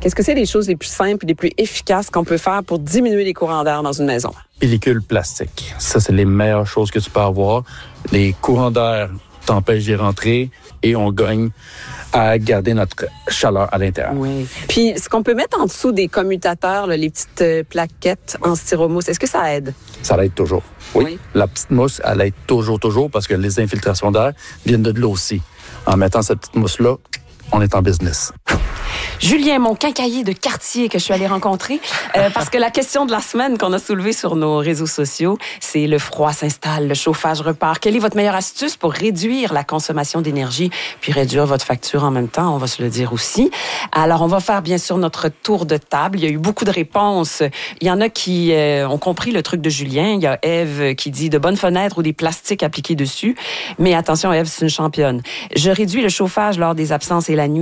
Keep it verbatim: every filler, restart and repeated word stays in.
Qu'est-ce que c'est les choses les plus simples et les plus efficaces qu'on peut faire pour diminuer les courants d'air dans une maison? Pellicule plastique. Ça, c'est les meilleures choses que tu peux avoir. Les courants d'air t'empêchent d'y rentrer et on gagne à garder notre chaleur à l'intérieur. Oui. Puis, ce qu'on peut mettre en dessous des commutateurs, là, les petites euh, plaquettes en styromousse, est-ce que ça aide? Ça l'aide toujours. Oui. Oui. La petite mousse, elle aide toujours, toujours parce que les infiltrations d'air viennent de l'eau aussi. En mettant cette petite mousse-là, on est en business. Julien, mon quincaillier de quartier que je suis allée rencontrer, euh, parce que la question de la semaine qu'on a soulevée sur nos réseaux sociaux, c'est le froid s'installe, le chauffage repart. Quelle est votre meilleure astuce pour réduire la consommation d'énergie puis réduire votre facture en même temps? On va se le dire aussi. Alors, on va faire bien sûr notre tour de table. Il y a eu beaucoup de réponses. Il y en a qui euh, ont compris le truc de Julien. Il y a Ève qui dit de bonnes fenêtres ou des plastiques appliqués dessus. Mais attention, Ève, c'est une championne. Je réduis le chauffage lors des absences et la nuit.